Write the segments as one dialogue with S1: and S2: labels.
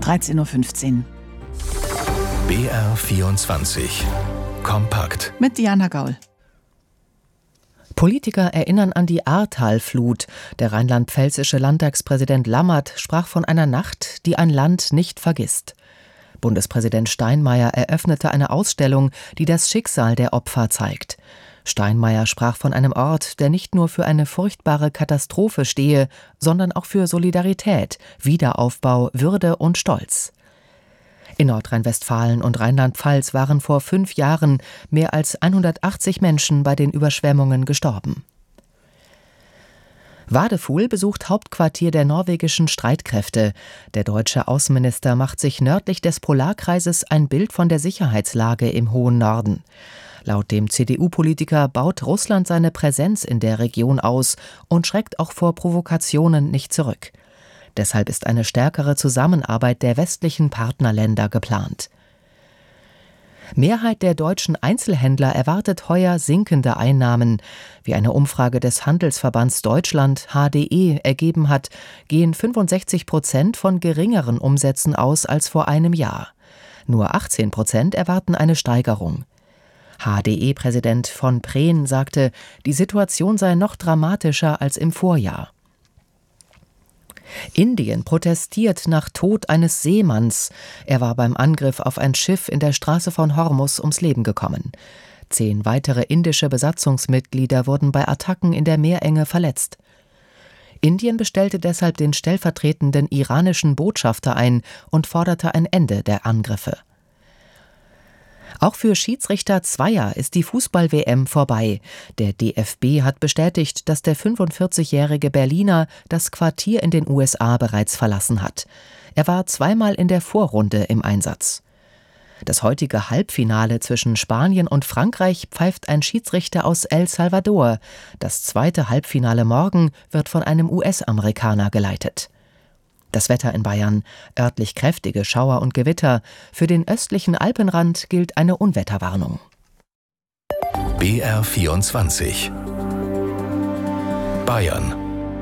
S1: 13.15 Uhr.
S2: BR24 Kompakt
S1: Mit Diana Gaul.
S3: Politiker erinnern an die Ahrtal-Flut. Der rheinland-pfälzische Landtagspräsident Lammert sprach von einer Nacht, die ein Land nicht vergisst. Bundespräsident Steinmeier eröffnete eine Ausstellung, die das Schicksal der Opfer zeigt. Steinmeier sprach von einem Ort, der nicht nur für eine furchtbare Katastrophe stehe, sondern auch für Solidarität, Wiederaufbau, Würde und Stolz. In Nordrhein-Westfalen und Rheinland-Pfalz waren vor 5 Jahren mehr als 180 Menschen bei den Überschwemmungen gestorben. Wadefuhl besucht Hauptquartier der norwegischen Streitkräfte. Der deutsche Außenminister macht sich nördlich des Polarkreises ein Bild von der Sicherheitslage im hohen Norden. Laut dem CDU-Politiker baut Russland seine Präsenz in der Region aus und schreckt auch vor Provokationen nicht zurück. Deshalb ist eine stärkere Zusammenarbeit der westlichen Partnerländer geplant. Mehrheit der deutschen Einzelhändler erwartet heuer sinkende Einnahmen. Wie eine Umfrage des Handelsverbands Deutschland HDE ergeben hat, gehen 65% von geringeren Umsätzen aus als vor einem Jahr. Nur 18% erwarten eine Steigerung. HDE-Präsident von Prehn sagte, die Situation sei noch dramatischer als im Vorjahr. Indien protestiert nach Tod eines Seemanns. Er war beim Angriff auf ein Schiff in der Straße von Hormuz ums Leben gekommen. 10 weitere indische Besatzungsmitglieder wurden bei Attacken in der Meerenge verletzt. Indien bestellte deshalb den stellvertretenden iranischen Botschafter ein und forderte ein Ende der Angriffe. Auch für Schiedsrichter Zweier ist die Fußball-WM vorbei. Der DFB hat bestätigt, dass der 45-jährige Berliner das Quartier in den USA bereits verlassen hat. Er war 2-mal in der Vorrunde im Einsatz. Das heutige Halbfinale zwischen Spanien und Frankreich pfeift ein Schiedsrichter aus El Salvador. Das zweite Halbfinale morgen wird von einem US-Amerikaner geleitet. Das Wetter in Bayern: örtlich kräftige Schauer und Gewitter. Für den östlichen Alpenrand gilt eine Unwetterwarnung.
S2: BR24 Bayern.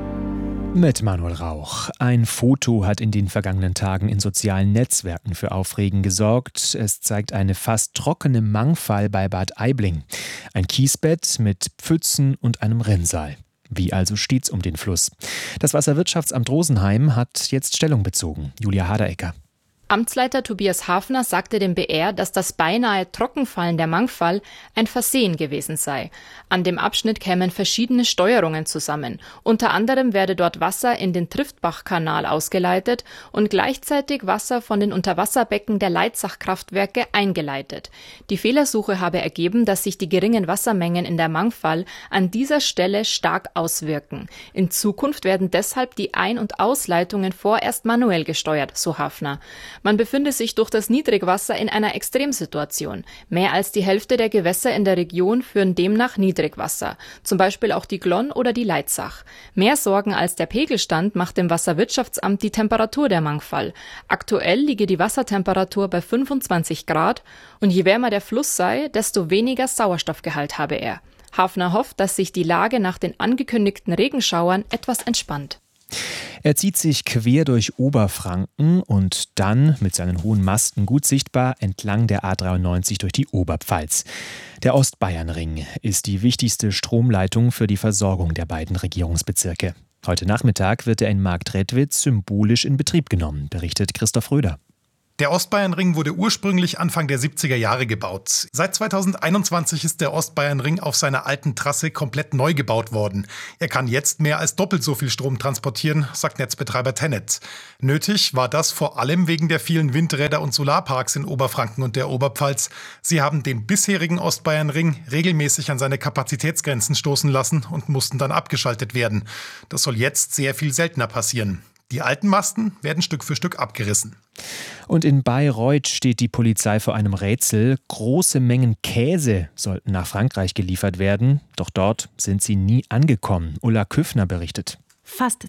S4: Mit Manuel Rauch. Ein Foto hat in den vergangenen Tagen in sozialen Netzwerken für Aufregen gesorgt. Es zeigt eine fast trockene Mangfall bei Bad Aibling. Ein Kiesbett mit Pfützen und einem Rinnsal. Wie also steht's um den Fluss? Das Wasserwirtschaftsamt Rosenheim hat jetzt Stellung bezogen. Julia Haderecker.
S5: Amtsleiter Tobias Hafner sagte dem BR, dass das beinahe Trockenfallen der Mangfall ein Versehen gewesen sei. An dem Abschnitt kämen verschiedene Steuerungen zusammen. Unter anderem werde dort Wasser in den Triftbach-Kanal ausgeleitet und gleichzeitig Wasser von den Unterwasserbecken der Leitzach-Kraftwerke eingeleitet. Die Fehlersuche habe ergeben, dass sich die geringen Wassermengen in der Mangfall an dieser Stelle stark auswirken. In Zukunft werden deshalb die Ein- und Ausleitungen vorerst manuell gesteuert, so Hafner. Man befinde sich durch das Niedrigwasser in einer Extremsituation. Mehr als die Hälfte der Gewässer in der Region führen demnach Niedrigwasser, zum Beispiel auch die Glonn oder die Leitzach. Mehr Sorgen als der Pegelstand macht dem Wasserwirtschaftsamt die Temperatur der Mangfall. Aktuell liege die Wassertemperatur bei 25 Grad und je wärmer der Fluss sei, desto weniger Sauerstoffgehalt habe er. Hafner hofft, dass sich die Lage nach den angekündigten Regenschauern etwas entspannt.
S4: Er zieht sich quer durch Oberfranken und dann mit seinen hohen Masten gut sichtbar entlang der A93 durch die Oberpfalz. Der Ostbayernring ist die wichtigste Stromleitung für die Versorgung der beiden Regierungsbezirke. Heute Nachmittag wird er in Marktredwitz symbolisch in Betrieb genommen, berichtet Christoph Röder.
S6: Der Ostbayernring wurde ursprünglich Anfang der 70er Jahre gebaut. Seit 2021 ist der Ostbayernring auf seiner alten Trasse komplett neu gebaut worden. Er kann jetzt mehr als doppelt so viel Strom transportieren, sagt Netzbetreiber TenneT. Nötig war das vor allem wegen der vielen Windräder und Solarparks in Oberfranken und der Oberpfalz. Sie haben den bisherigen Ostbayernring regelmäßig an seine Kapazitätsgrenzen stoßen lassen und mussten dann abgeschaltet werden. Das soll jetzt sehr viel seltener passieren. Die alten Masten werden Stück für Stück abgerissen.
S4: Und in Bayreuth steht die Polizei vor einem Rätsel. Große Mengen Käse sollten nach Frankreich geliefert werden. Doch dort sind sie nie angekommen. Ulla Küffner berichtet.
S7: Fast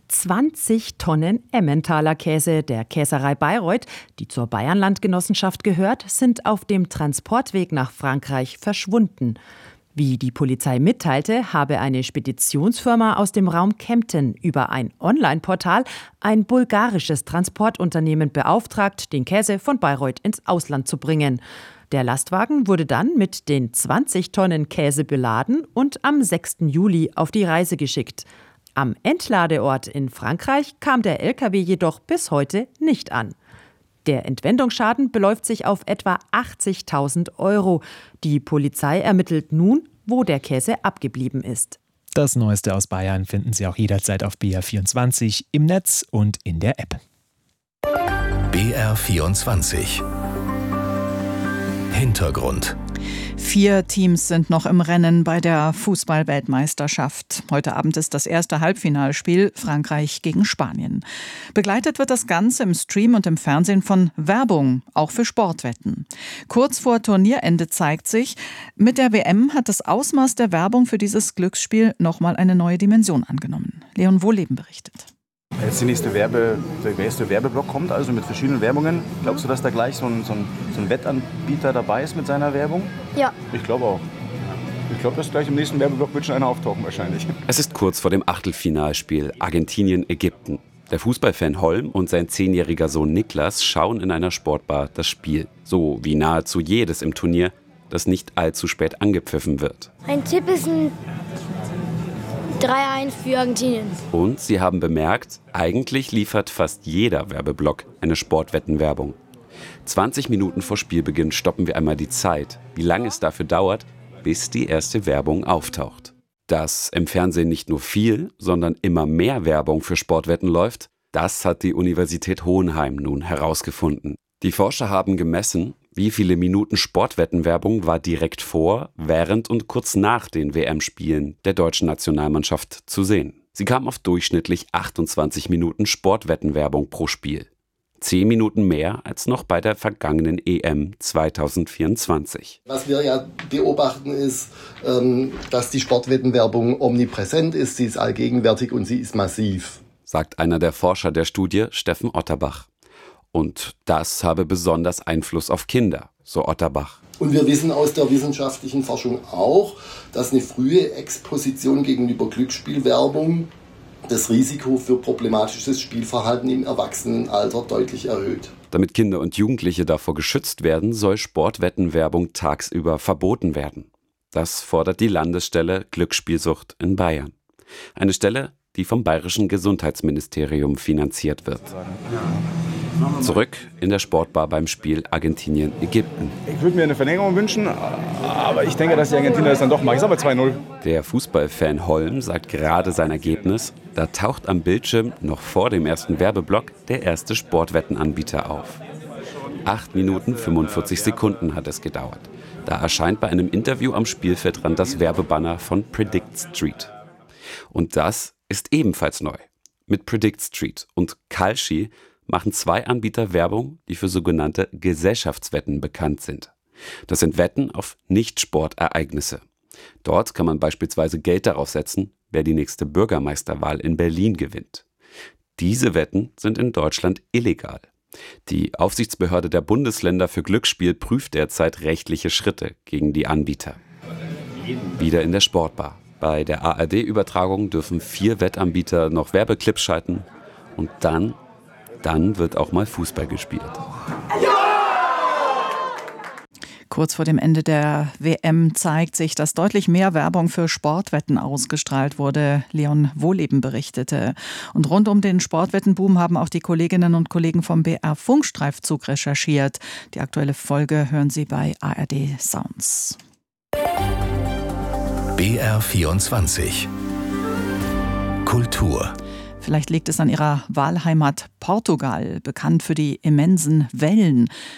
S7: 20 Tonnen Emmentaler Käse der Käserei Bayreuth, die zur Bayernlandgenossenschaft gehört, sind auf dem Transportweg nach Frankreich verschwunden. Wie die Polizei mitteilte, habe eine Speditionsfirma aus dem Raum Kempten über ein Online-Portal ein bulgarisches Transportunternehmen beauftragt, den Käse von Bayreuth ins Ausland zu bringen. Der Lastwagen wurde dann mit den 20 Tonnen Käse beladen und am 6. Juli auf die Reise geschickt. Am Endladeort in Frankreich kam der LKW jedoch bis heute nicht an. Der Entwendungsschaden beläuft sich auf etwa 80.000 €. Die Polizei ermittelt nun, wo der Käse abgeblieben ist.
S4: Das Neueste aus Bayern finden Sie auch jederzeit auf BR24 im Netz und in der App.
S2: BR24 Hintergrund.
S1: 4 Teams sind noch im Rennen bei der Fußball-Weltmeisterschaft. Heute Abend ist das erste Halbfinalspiel Frankreich gegen Spanien. Begleitet wird das Ganze im Stream und im Fernsehen von Werbung, auch für Sportwetten. Kurz vor Turnierende zeigt sich, mit der WM hat das Ausmaß der Werbung für dieses Glücksspiel nochmal eine neue Dimension angenommen. Leon Wohleben berichtet.
S8: Jetzt der nächste Werbeblock kommt, also mit verschiedenen Werbungen. Glaubst du, dass da gleich so ein Wettanbieter dabei ist mit seiner Werbung?
S9: Ja.
S8: Ich glaube auch. Ich glaube, dass gleich im nächsten Werbeblock wird schon einer auftauchen wahrscheinlich.
S10: Es ist kurz vor dem Achtelfinalspiel Argentinien-Ägypten. Der Fußballfan Holm und sein 10-jähriger Sohn Niklas schauen in einer Sportbar das Spiel. So wie nahezu jedes im Turnier, das nicht allzu spät angepfiffen wird.
S9: Mein Tipp ist ein 3-1 für Argentinien.
S10: Und sie haben bemerkt, eigentlich liefert fast jeder Werbeblock eine Sportwettenwerbung. 20 Minuten vor Spielbeginn stoppen wir einmal die Zeit, wie lange es dafür dauert, bis die erste Werbung auftaucht. Dass im Fernsehen nicht nur viel, sondern immer mehr Werbung für Sportwetten läuft, das hat die Universität Hohenheim nun herausgefunden. Die Forscher haben gemessen, wie viele Minuten Sportwettenwerbung war direkt vor, während und kurz nach den WM-Spielen der deutschen Nationalmannschaft zu sehen. Sie kam auf durchschnittlich 28 Minuten Sportwettenwerbung pro Spiel. 10 Minuten mehr als noch bei der vergangenen EM 2024.
S11: Was wir ja beobachten ist, dass die Sportwettenwerbung omnipräsent ist, sie ist allgegenwärtig und sie ist massiv.
S10: Sagt einer der Forscher der Studie, Steffen Otterbach. Und das habe besonders Einfluss auf Kinder, so Otterbach.
S11: Und wir wissen aus der wissenschaftlichen Forschung auch, dass eine frühe Exposition gegenüber Glücksspielwerbung das Risiko für problematisches Spielverhalten im Erwachsenenalter deutlich erhöht.
S10: Damit Kinder und Jugendliche davor geschützt werden, soll Sportwettenwerbung tagsüber verboten werden. Das fordert die Landesstelle Glücksspielsucht in Bayern. Eine Stelle, die vom Bayerischen Gesundheitsministerium finanziert wird. Zurück in der Sportbar beim Spiel Argentinien-Ägypten.
S8: Ich würde mir eine Verlängerung wünschen, aber ich denke, dass die Argentinier das dann doch machen. Ich sage mal 2-0.
S10: Der Fußballfan Holm sagt gerade sein Ergebnis. Da taucht am Bildschirm noch vor dem ersten Werbeblock der erste Sportwettenanbieter auf. 8 Minuten 45 Sekunden hat es gedauert. Da erscheint bei einem Interview am Spielfeldrand das Werbebanner von Predict Street. Und das ist ebenfalls neu. Mit Predict Street und Kalshi machen 2 Anbieter Werbung, die für sogenannte Gesellschaftswetten bekannt sind. Das sind Wetten auf Nicht-Sportereignisse. Dort kann man beispielsweise Geld darauf setzen, wer die nächste Bürgermeisterwahl in Berlin gewinnt. Diese Wetten sind in Deutschland illegal. Die Aufsichtsbehörde der Bundesländer für Glücksspiel prüft derzeit rechtliche Schritte gegen die Anbieter. Wieder in der Sportbar. Bei der ARD-Übertragung dürfen 4 Wettanbieter noch Werbeclips schalten und dann wird auch mal Fußball gespielt.
S1: Kurz vor dem Ende der WM zeigt sich, dass deutlich mehr Werbung für Sportwetten ausgestrahlt wurde, Leon Wohleben berichtete. Und rund um den Sportwettenboom haben auch die Kolleginnen und Kollegen vom BR Funkstreifzug recherchiert. Die aktuelle Folge hören Sie bei ARD Sounds.
S2: BR24 Kultur.
S1: Vielleicht liegt es an ihrer Wahlheimat Portugal, bekannt für die immensen Wellen.